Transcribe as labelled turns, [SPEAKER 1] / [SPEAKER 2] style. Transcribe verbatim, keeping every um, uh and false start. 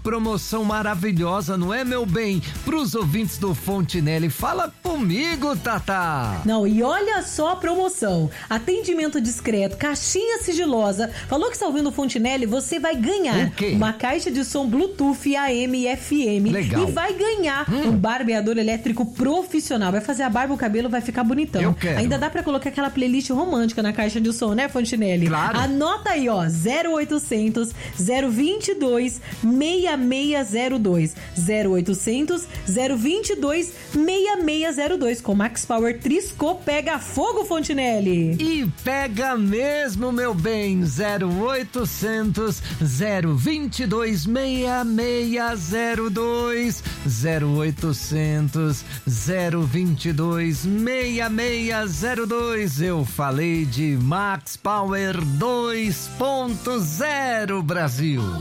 [SPEAKER 1] promoção maravilhosa, não é, meu bem? Pros ouvintes do Fontinelli, fala comigo, Tatá.
[SPEAKER 2] Não, e olha só a promoção. Atendimento discreto, caixinha sigilosa. Falou que está ouvindo o Fontinelli, você vai ganhar uma caixa de som Bluetooth A M e F M.
[SPEAKER 1] Legal.
[SPEAKER 2] E vai ganhar
[SPEAKER 1] hum.
[SPEAKER 2] um barbeador elétrico profissional. Vai fazer a barba, o cabelo, vai ficar bonitão.
[SPEAKER 1] Eu quero.
[SPEAKER 2] Ainda dá pra colocar aquela playlist romântica na caixa de som, né, Fontinelli?
[SPEAKER 1] Claro.
[SPEAKER 2] Anota aí, ó, zero oitocentos, zero vinte e dois, seis seis zero dois. zero oitocentos, zero vinte e dois, seis seis zero dois. Com Max Power Trisco, pega fogo, Fontinelli.
[SPEAKER 1] E pega mesmo, meu bem. zero oitocentos, zero vinte e dois, seis seis zero dois. zero oitocentos, zero vinte e dois, seis seis zero dois. Eu falei de Max Power dois ponto zero, Brasil.